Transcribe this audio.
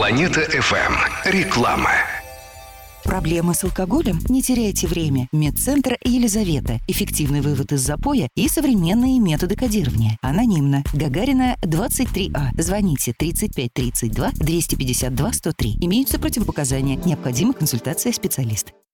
Планета FM. Реклама. Проблемы с алкоголем? Не теряйте время. Медцентр Елизавета. Эффективный вывод из запоя и современные методы кодирования. Анонимно. Гагарина, 23А. Звоните 35 32 252 103. Имеются противопоказания. Необходима консультация специалиста.